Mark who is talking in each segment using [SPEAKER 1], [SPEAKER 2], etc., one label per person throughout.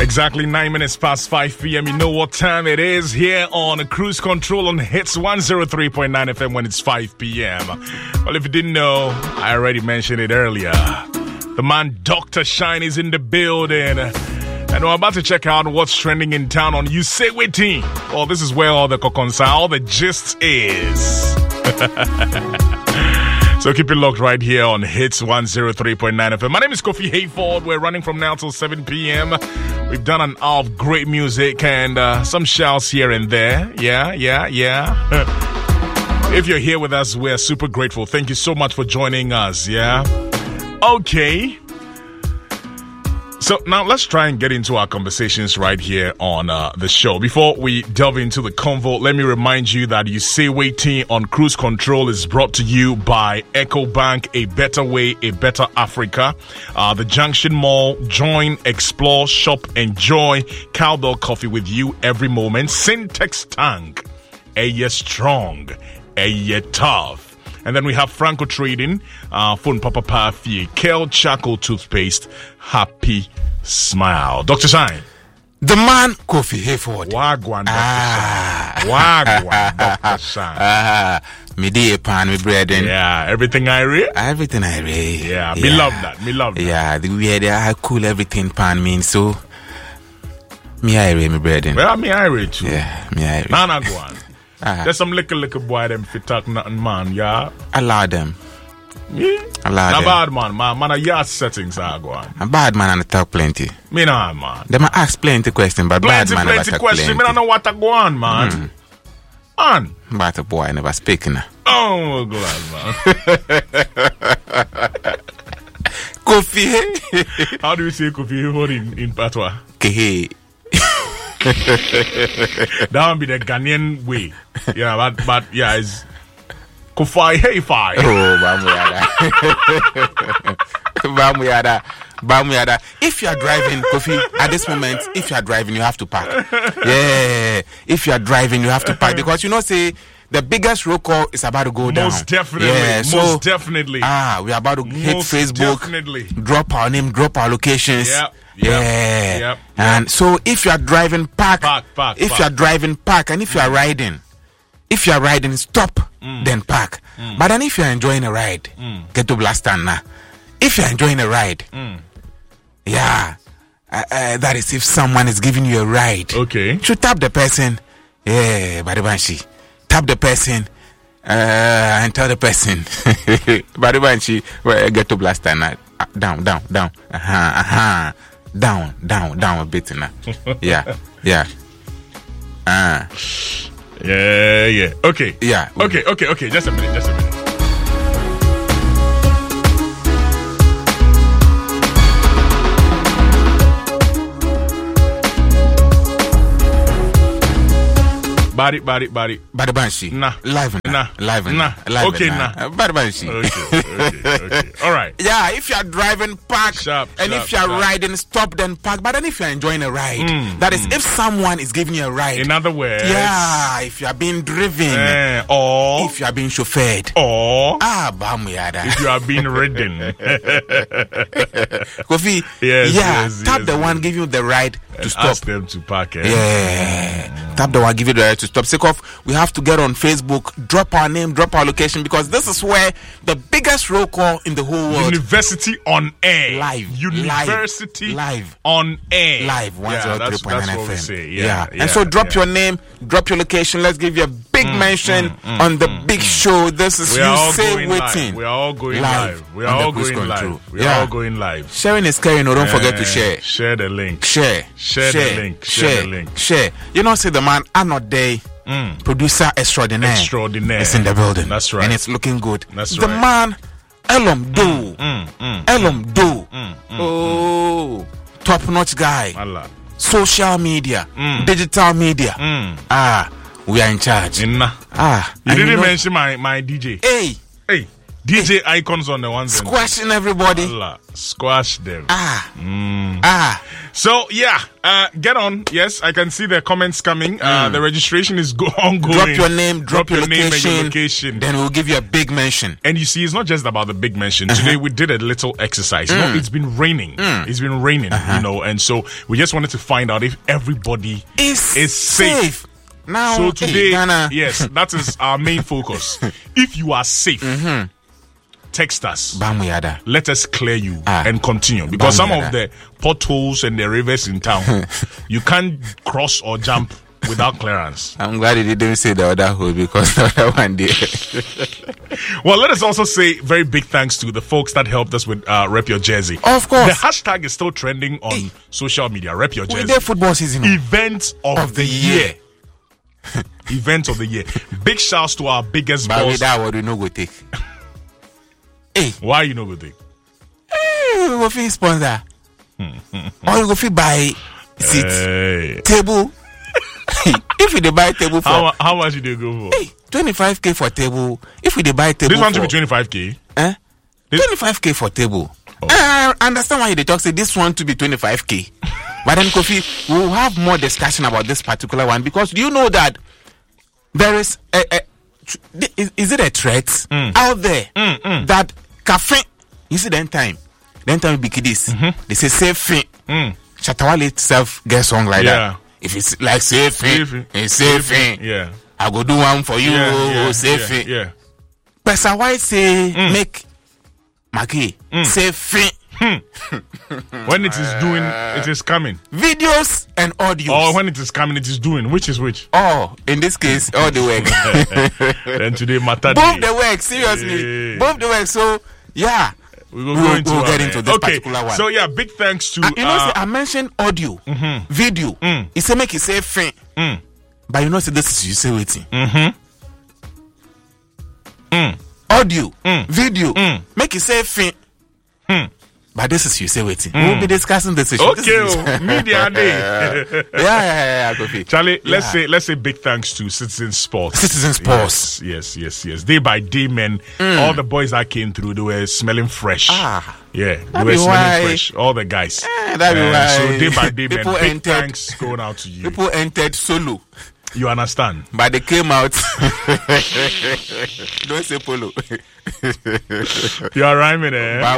[SPEAKER 1] Exactly 9 minutes past 5 p.m. You know what time it is here on Cruise Control on Hits 103.9 FM when it's 5 p.m. Well, if you didn't know, I already mentioned it earlier. The man Dr. Shine is in the building. And we're about to check out what's trending in town on You Say Waiting. Well, this is where all the kokonsa, all the gist is. So keep it locked right here on Hits 103.9 FM. My name is Kofi Hayford. We're running from now till 7 p.m. We've done an hour of great music and some shouts here and there. Yeah. If you're here with us, we're super grateful. Thank you so much for joining us, yeah? Okay. So now let's try and get into our conversations right here on the show. Before we delve into the convo, let me remind you that You Say Waiting on Cruise Control is brought to you by EcoBank, a better way, a better Africa. The Junction Mall, join, explore, shop, enjoy Cowbell Coffee with you every moment. Syntex Tank, a strong, a tough. And then we have Franco Trading, Phone Papa Pafi, Kel Charcoal Toothpaste, Happy Smile. Dr. Shine.
[SPEAKER 2] The man Kofi Hayford.
[SPEAKER 1] Wagwan, Dr. Shine. Wagwan, Dr. Shine.
[SPEAKER 2] Me day pan, me bread.
[SPEAKER 1] Yeah, everything I read?
[SPEAKER 2] Everything I read.
[SPEAKER 1] Yeah, me love that.
[SPEAKER 2] Yeah, the way I cool everything pan mean so. Me I read, me bread.
[SPEAKER 1] Well, me I read too.
[SPEAKER 2] Yeah, me I read.
[SPEAKER 1] Nana go on. There's some little boy them fit talk nothing, man, yeah.
[SPEAKER 2] Allow them.
[SPEAKER 1] Yeah.
[SPEAKER 2] Allow them.
[SPEAKER 1] Bad man, man, a yard settings are go on.
[SPEAKER 2] A bad man and talk plenty.
[SPEAKER 1] Me nah, man.
[SPEAKER 2] Them ask plenty questions, but bad man never talk plenty.
[SPEAKER 1] Me don't know what to go on, man. Man.
[SPEAKER 2] But a boy never speaking.
[SPEAKER 1] Oh, glad, man.
[SPEAKER 2] Kofi.
[SPEAKER 1] How do you say Kofi in Patois?
[SPEAKER 2] Kehe.
[SPEAKER 1] That would be the Ghanaian way. Yeah, but yeah, it's Kofai Hayfai.
[SPEAKER 2] Oh, Bamuyada. If you are driving, Kofi, at this moment, if you are driving, you have to park. Yeah, if you are driving, you have to park because say the biggest roll call is about to go down.
[SPEAKER 1] Most definitely.
[SPEAKER 2] Yeah,
[SPEAKER 1] most definitely.
[SPEAKER 2] We are about to hit Facebook.
[SPEAKER 1] Definitely.
[SPEAKER 2] Drop our name, drop our locations.
[SPEAKER 1] Yep.
[SPEAKER 2] And so if you are driving, park. If you are driving, park. And if you are riding, stop, then park. But then if you are enjoying a ride, get to Blastana. If you are enjoying a ride, that is if someone is giving you a ride.
[SPEAKER 1] Okay.
[SPEAKER 2] You should tap the person. Yeah, Badibanshi. Tap the person and tell the person. Badibanshi, get to Blastana. Down. Down a bit now. Yeah.
[SPEAKER 1] Yeah. Okay.
[SPEAKER 2] Yeah.
[SPEAKER 1] Okay. Just a minute. Body.
[SPEAKER 2] Badibanshi.
[SPEAKER 1] Nah.
[SPEAKER 2] Live.
[SPEAKER 1] Okay, nah.
[SPEAKER 2] Badibanshi.
[SPEAKER 1] Okay. All right.
[SPEAKER 2] Yeah, if you are driving, park. If you are riding, stop, then park. But then if you are enjoying a ride, that is if someone is giving you a ride.
[SPEAKER 1] In other words.
[SPEAKER 2] Yeah, if you are being driven.
[SPEAKER 1] Or.
[SPEAKER 2] If you are being chauffeured.
[SPEAKER 1] Or.
[SPEAKER 2] Bamuyada.
[SPEAKER 1] If you are being ridden.
[SPEAKER 2] Kofi.
[SPEAKER 1] Yes.
[SPEAKER 2] Tap the one give you the ride to stop.
[SPEAKER 1] Ask them to park.
[SPEAKER 2] Yeah. Tap the one give you the ride to stop. Sake off, we have to get on Facebook, drop our name, drop our location, because this is where the biggest roll call in the whole world.
[SPEAKER 1] University on air.
[SPEAKER 2] Live.
[SPEAKER 1] University
[SPEAKER 2] live.
[SPEAKER 1] On air.
[SPEAKER 2] Live. 103.9 FM.
[SPEAKER 1] Yeah.
[SPEAKER 2] And so drop your name, drop your location. Let's give you a big mention on the big show. This is You Say Waiting.
[SPEAKER 1] We are all going live. We are all going live.
[SPEAKER 2] Sharing is caring. Don't forget to share.
[SPEAKER 1] Share the link.
[SPEAKER 2] Share the link. You know, say the man Anode, producer extraordinaire is in the building.
[SPEAKER 1] That's right.
[SPEAKER 2] And it's looking good.
[SPEAKER 1] That's
[SPEAKER 2] the
[SPEAKER 1] right.
[SPEAKER 2] man Elom Do. Oh, top notch guy.
[SPEAKER 1] Allah.
[SPEAKER 2] Social media, digital media. We are in charge.
[SPEAKER 1] You didn't mention my DJ.
[SPEAKER 2] Hey.
[SPEAKER 1] DJ icons on the ones.
[SPEAKER 2] Squashing everybody.
[SPEAKER 1] Allah, squash them. So, get on. Yes, I can see the comments coming. The registration is ongoing.
[SPEAKER 2] Drop your name, drop your location,
[SPEAKER 1] and your location.
[SPEAKER 2] Then we'll give you a big mention.
[SPEAKER 1] And you see, it's not just about the big mention. Today, we did a little exercise. You know, it's been raining. It's been raining, you know, and so we just wanted to find out if everybody is safe.
[SPEAKER 2] Now,
[SPEAKER 1] so today, yes, that is our main focus. If you are safe, text us. Let us clear you and continue. Because some of the potholes and the rivers in town, you can't cross or jump without clearance.
[SPEAKER 2] I'm glad you didn't say the other hole because the other one did.
[SPEAKER 1] Well, let us also say very big thanks to the folks that helped us with Rep Your Jersey.
[SPEAKER 2] Of course.
[SPEAKER 1] The hashtag is still trending on social media. Rep Your Jersey.
[SPEAKER 2] With football season.
[SPEAKER 1] Event of the year. Event of the year. Big shouts to our biggest boss.
[SPEAKER 2] That what we no go take. Hey,
[SPEAKER 1] why you no go take?
[SPEAKER 2] Hey, we go fit sponsor. Or you go fit buy seat, table. If we buy table for
[SPEAKER 1] how much did they go for?
[SPEAKER 2] Hey, 25k for table. If we buy table,
[SPEAKER 1] this one to be 25k.
[SPEAKER 2] 25k for table. I understand why they talk. Say this one to be 25k. But then, Kofi, we'll have more discussion about this particular one because do you know that there is is it a threat out there that cafe? You see, then time be kiddies. They say safe. Shatawale itself get song like that. If it's like safe, it's safe.
[SPEAKER 1] Yeah,
[SPEAKER 2] I go do one for you. Safe.
[SPEAKER 1] Yeah.
[SPEAKER 2] Pesa why say make Maki safe.
[SPEAKER 1] When it is doing, it is coming.
[SPEAKER 2] Videos and audio.
[SPEAKER 1] Or when it is coming, it is doing. Which is which?
[SPEAKER 2] Oh, in this case, all the work.
[SPEAKER 1] Then today, matter.
[SPEAKER 2] Both the work, seriously. Both the work. So, yeah.
[SPEAKER 1] We'll
[SPEAKER 2] get into this particular one.
[SPEAKER 1] So, yeah, big thanks to...
[SPEAKER 2] you know, I mentioned audio, video. It's a make it say fin. But you know, this is you say waiting. Audio, video, make it say fin. But this is you say waiting. We'll be discussing this issue.
[SPEAKER 1] Okay, media day.
[SPEAKER 2] yeah, Kofi.
[SPEAKER 1] Charlie, let's say big thanks to Citizen Sports.
[SPEAKER 2] Citizen Sports.
[SPEAKER 1] Yes. Day by day, man. All the boys that came through, they were smelling fresh. Yeah, they were smelling fresh. All the guys.
[SPEAKER 2] That be why.
[SPEAKER 1] So day by day, man. Big thanks going out to you.
[SPEAKER 2] People entered solo.
[SPEAKER 1] You understand?
[SPEAKER 2] But they came out. Don't say polo.
[SPEAKER 1] You are rhyming,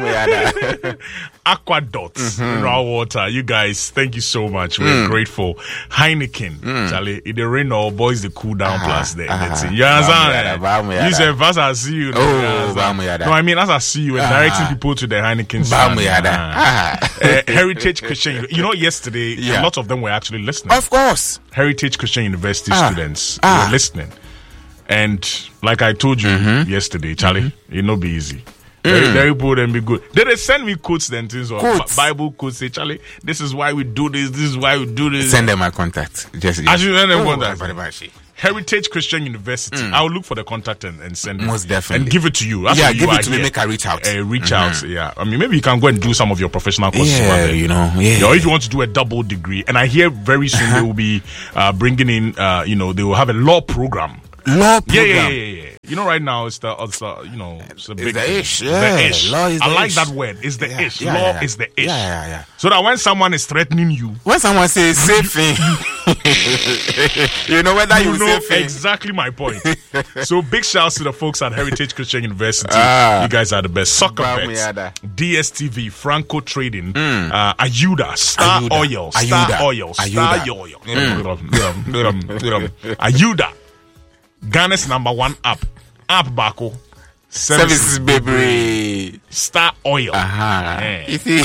[SPEAKER 1] Aqua Dots, raw water. You guys, thank you so much. We're grateful. Heineken, Charlie. In the rain, our boys, the cool down plus there. You understand? You said, as I see you. No, I mean, as I see you, and directing people to the Heineken. Heritage Christian. You know, yesterday, a lot of them were actually listening.
[SPEAKER 2] Of course.
[SPEAKER 1] Heritage Christian University students were listening. And like I told you yesterday, Charlie, it no be easy. Very good and be good. They send me quotes then things or Bible quotes. Say, Charlie, this is why we do this. This is why we do this.
[SPEAKER 2] Send them my contact. Just
[SPEAKER 1] I should send them contact. Heritage Christian University. I'll look for the contact and send it.
[SPEAKER 2] Most definitely.
[SPEAKER 1] And give it to you.
[SPEAKER 2] That's give it to me. Make a reach out.
[SPEAKER 1] Reach out. Yeah. I mean, maybe you can go and do some of your professional courses.
[SPEAKER 2] Or
[SPEAKER 1] if you want to do a double degree, and I hear very soon they will be bringing in. They will have a law program.
[SPEAKER 2] Law program.
[SPEAKER 1] Yeah. You know, right now it's the big
[SPEAKER 2] ish.
[SPEAKER 1] The ish.
[SPEAKER 2] Law is the
[SPEAKER 1] like
[SPEAKER 2] ish.
[SPEAKER 1] that word. It's the ish.
[SPEAKER 2] Yeah,
[SPEAKER 1] Law is the ish.
[SPEAKER 2] Yeah.
[SPEAKER 1] So that when someone is threatening you,
[SPEAKER 2] when someone says safe thing, you know whether you
[SPEAKER 1] know
[SPEAKER 2] safe
[SPEAKER 1] exactly my point. So big shouts to the folks at Heritage Christian University. You guys are the best. Soccer Bets, DSTV, Franco Trading, Ayuda, Star Oil, Ayuda. Ghana's #1 app Bako.
[SPEAKER 2] Services baby.
[SPEAKER 1] Star Oil.
[SPEAKER 2] You see,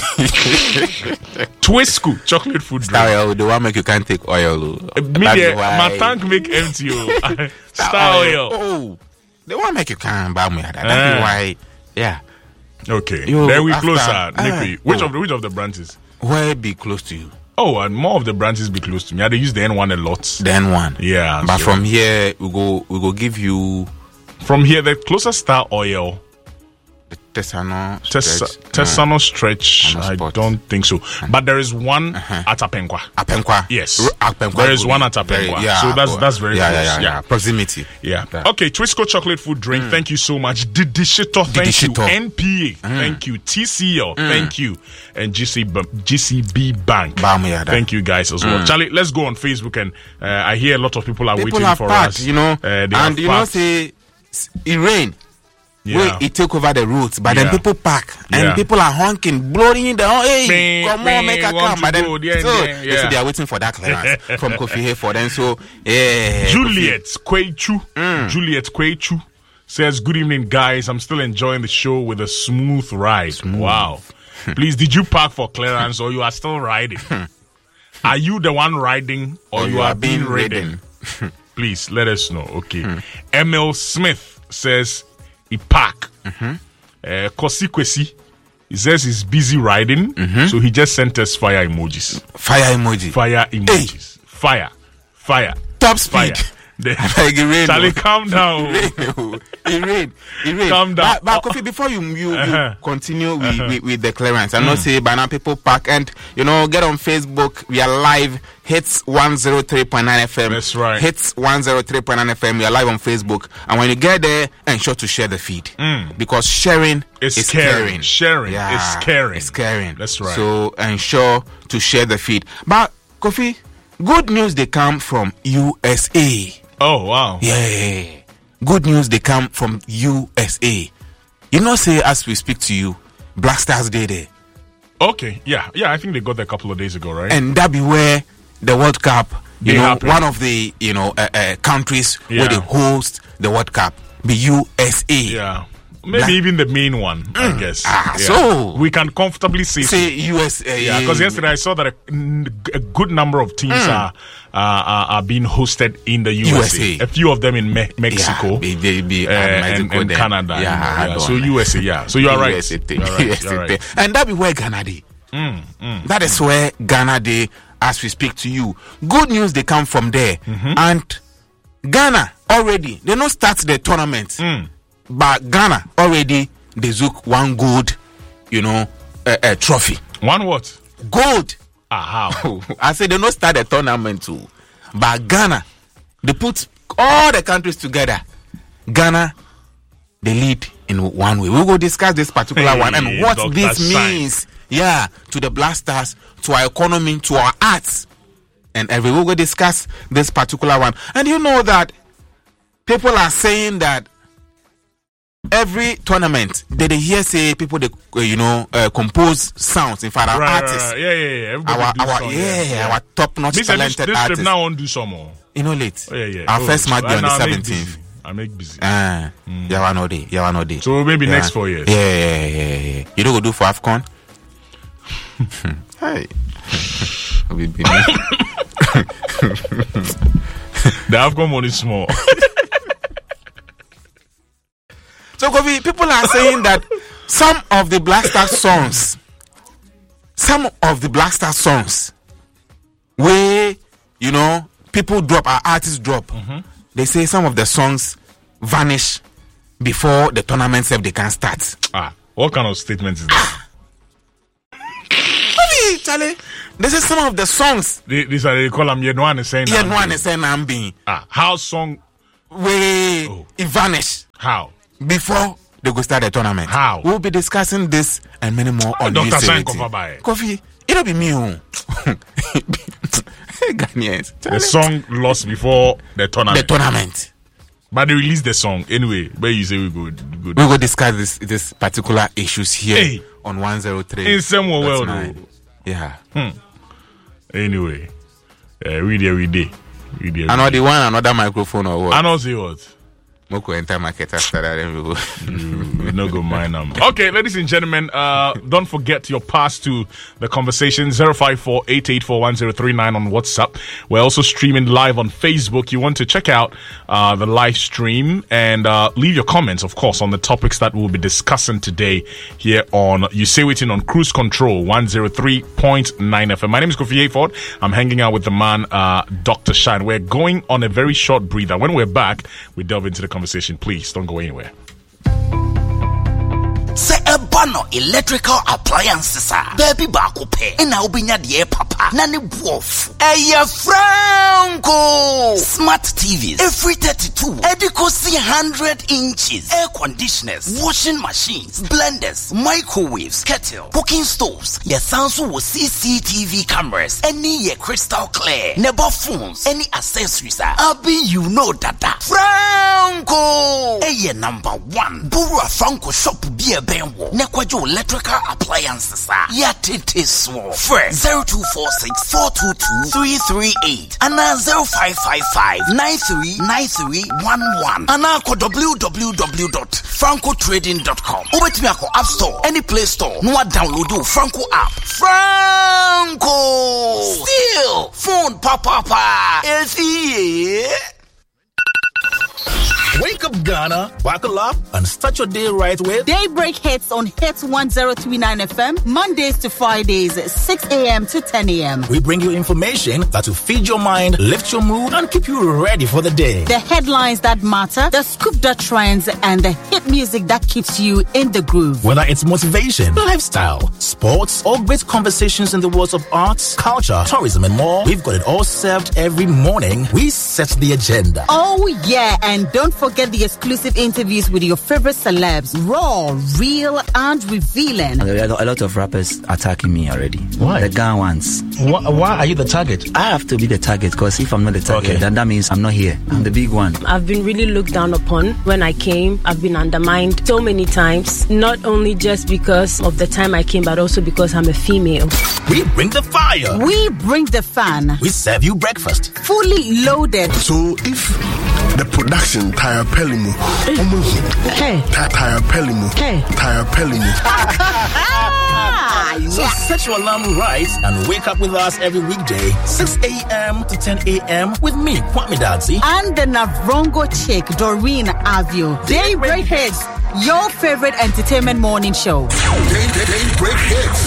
[SPEAKER 1] Twisco chocolate food
[SPEAKER 2] Star Oil, the one make you can't take oil.
[SPEAKER 1] My tank make empty. Star Oil.
[SPEAKER 2] Oh, the one make you can't buy me. That's why. Yeah.
[SPEAKER 1] Okay. Then we closer. Which of the branches?
[SPEAKER 2] Where be close to you?
[SPEAKER 1] Oh, and more of the branches be close to me. They use the N1 a lot.
[SPEAKER 2] The N1.
[SPEAKER 1] Yeah.
[SPEAKER 2] But from here, we go give you...
[SPEAKER 1] From here, the closest Star Oil Tesano stretch. I don't think so. But there is one at Apenkwa.
[SPEAKER 2] Apenkwa.
[SPEAKER 1] Yes.
[SPEAKER 2] Apenkwa.
[SPEAKER 1] There is one at Apenkwa.
[SPEAKER 2] Yeah,
[SPEAKER 1] so that's very close.
[SPEAKER 2] Yeah. Proximity.
[SPEAKER 1] Yeah. Okay, Twisco chocolate food drink. Thank you so much. Didishito, thank you. NPA, thank you. TCL, thank you. And GCB Bank. Thank you guys as well. Charlie, let's go on Facebook, and I hear a lot of people are waiting for
[SPEAKER 2] packed,
[SPEAKER 1] us.
[SPEAKER 2] And say it rain. Where it take over the roads, but then people pack and people are honking, blowing the hey, come on, make a come. But then they are waiting for that clearance from Kofi Hayford. And so
[SPEAKER 1] Juliet Kwechu says, good evening, guys. I'm still enjoying the show with a smooth ride. Wow. Please, did you park for clearance or you are still riding? Are you the one riding or you are being ridden? Please let us know. Okay. ML Smith says he park. Kosi Kwesi, he says he's busy riding, so he just sent us fire emojis.
[SPEAKER 2] Fire emojis.
[SPEAKER 1] Hey. Fire.
[SPEAKER 2] Top speed.
[SPEAKER 1] Charlie, calm down.
[SPEAKER 2] It rain.
[SPEAKER 1] Calm down.
[SPEAKER 2] But Kofi, before you continue with the clearance, I know say by now people pack, and get on Facebook. We are live. Hits 103.9 FM.
[SPEAKER 1] That's right.
[SPEAKER 2] Hits 103.9 FM. We are live on Facebook, and when you get there, ensure to share the feed because sharing is caring.
[SPEAKER 1] Sharing is caring.
[SPEAKER 2] It's caring.
[SPEAKER 1] That's right.
[SPEAKER 2] So ensure to share the feed. But Kofi, good news they come from USA.
[SPEAKER 1] Oh wow.
[SPEAKER 2] Yeah. Good news they come from USA. Say as we speak to you, Black Stars Day there.
[SPEAKER 1] Okay. Yeah. I think they got there a couple of days ago, right?
[SPEAKER 2] And that be where the World Cup, one of the countries where they host the World Cup, be USA.
[SPEAKER 1] Yeah. Maybe even the main one, I guess.
[SPEAKER 2] So
[SPEAKER 1] we can comfortably say
[SPEAKER 2] USA.
[SPEAKER 1] Yeah, because yesterday I saw that a good number of teams are being hosted in the USA. A few of them in Mexico, and Canada. So USA. Yeah, so you are right.
[SPEAKER 2] And that be where Ghana Day. That is where Ghana Day. As we speak to you, good news they come from there, and Ghana already they don't start the tournament. But Ghana already they took one gold, trophy.
[SPEAKER 1] One what?
[SPEAKER 2] Gold.
[SPEAKER 1] How?
[SPEAKER 2] I said they don't start the tournament too. But Ghana, they put all the countries together. Ghana, they lead in one way. We will discuss this particular one and what Dr. this means. To the Black Stars, to our economy, to our arts. And we will discuss this particular one. And you know that people are saying that every tournament they hear say people they compose sounds. In fact, our artists, our top-notch talented
[SPEAKER 1] this
[SPEAKER 2] artists.
[SPEAKER 1] This now on do some more.
[SPEAKER 2] Late. Our first match be on the 17th.
[SPEAKER 1] I make busy.
[SPEAKER 2] No day.
[SPEAKER 1] So maybe next 4 years.
[SPEAKER 2] Yeah. You don't go do for AFCON. Hey.
[SPEAKER 1] The AFCON money is small.
[SPEAKER 2] So, Kofi, people are saying that some of the Black Star songs, where, people drop, our artists drop, they say some of the songs vanish before the tournament they can start.
[SPEAKER 1] What kind of statement is that?
[SPEAKER 2] Charlie, this is some of the songs.
[SPEAKER 1] These are they call them Yenwan is saying
[SPEAKER 2] Nambi.
[SPEAKER 1] How song
[SPEAKER 2] it vanish.
[SPEAKER 1] How?
[SPEAKER 2] Before they go start the tournament.
[SPEAKER 1] How?
[SPEAKER 2] We'll be discussing this and many more on
[SPEAKER 1] Dr.
[SPEAKER 2] UCLT. Kofi, it'll be me. Ghanaians.
[SPEAKER 1] The song lost before the tournament. But they released the song anyway. Where you say we go.
[SPEAKER 2] We will discuss this particular issues here on 103.
[SPEAKER 1] In some world.
[SPEAKER 2] Yeah.
[SPEAKER 1] Anyway, we there.
[SPEAKER 2] Another microphone or what?
[SPEAKER 1] I don't see what.
[SPEAKER 2] Moko enter market after that.
[SPEAKER 1] No go mind them. Okay, ladies and gentlemen, don't forget your pass to the conversation 054-884-1039 on WhatsApp. We're also streaming live on Facebook. You want to check out the live stream and leave your comments, of course, on the topics that we'll be discussing today here on You Say Waiting on Cruise Control 103.9 FM. My name is Kofi Hayford. I'm hanging out with the man, Dr. Shine. We're going on a very short breather. When we're back, we delve into the conversation. Please don't go anywhere.
[SPEAKER 3] Fano electrical appliances baby baako pe na obinya de papa na ne buof Franco smart TVs every 32 Edicosi 100 inches air conditioners washing machines blenders microwaves kettle cooking stoves your Samsung with CCTV cameras any ye crystal clear never phones any accessories abi you know that Franco number 1 Burua Franco shop be a benwo nekwajo electrical appliances yatete so first 0246 422 338 and 0555 939311 and www.francotrading.com ubetimi ako app store any play store no download Franco app Franco still phone papa is here.
[SPEAKER 4] Wake up, Ghana, buckle up, and start your day right with
[SPEAKER 5] Daybreak Hits on Hits 1039 FM, Mondays to Fridays, 6 a.m. to 10 a.m.
[SPEAKER 4] We bring you information that will feed your mind, lift your mood, and keep you ready for the day.
[SPEAKER 5] The headlines that matter, the scoop that trends, and the hit music that keeps you in the groove.
[SPEAKER 4] Whether it's motivation, lifestyle, sports, or great conversations in the worlds of arts, culture, tourism, and more, we've got it all served every morning. We set the agenda.
[SPEAKER 5] Oh, yeah, and don't forget the exclusive interviews with your favorite celebs. Raw, real, and revealing.
[SPEAKER 6] A lot of rappers attacking me already.
[SPEAKER 4] Why?
[SPEAKER 6] The Ghana ones.
[SPEAKER 4] Why are you the target?
[SPEAKER 6] I have to be the target because if I'm not the target, then that means I'm not here. I'm the big one.
[SPEAKER 7] I've been really looked down upon when I came. I've been undermined so many times. Not only just because of the time I came, but also because I'm a female.
[SPEAKER 4] We bring the fire.
[SPEAKER 5] We bring the fan.
[SPEAKER 4] We serve you breakfast.
[SPEAKER 5] Fully loaded.
[SPEAKER 8] So if the production tire pelimu, tire pelimu.
[SPEAKER 4] So set your alarm right and wake up with us every weekday, 6 a.m. to 10 a.m. with me, Kwame Dadzi.
[SPEAKER 5] And the Navrongo chick, Doreen Avio. Daybreak Hits, your favorite entertainment morning show.
[SPEAKER 8] Daybreak Hits.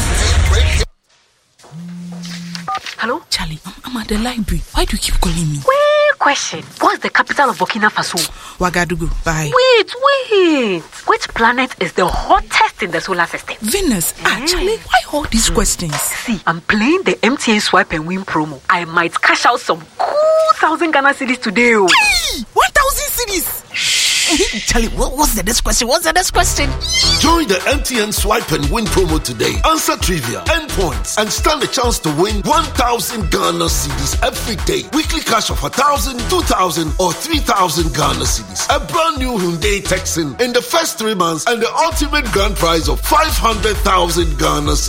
[SPEAKER 9] Hello? Charlie, I'm at the library. Why do you keep calling me?
[SPEAKER 10] Wait, question. What's the capital of Burkina Faso?
[SPEAKER 9] Ouagadougou. Bye.
[SPEAKER 10] Wait. Which planet is the hottest in the solar system?
[SPEAKER 9] Venus. Charlie, why all these questions?
[SPEAKER 10] See, I'm playing the MTN Swipe and Win promo. I might cash out some cool 1,000 Ghana cedis today.
[SPEAKER 9] 1,000 cedis? Charlie, what's the next question?
[SPEAKER 8] Join the MTN Swipe and Win promo today. Answer trivia, earn points, and stand a chance to win 1,000 Ghana cedis every day. Weekly cash of 1,000, 2,000, or 3,000 Ghana cedis. A brand new Hyundai Texan in the first 3 months, and the ultimate grand prize of 500,000 Ghana cedis.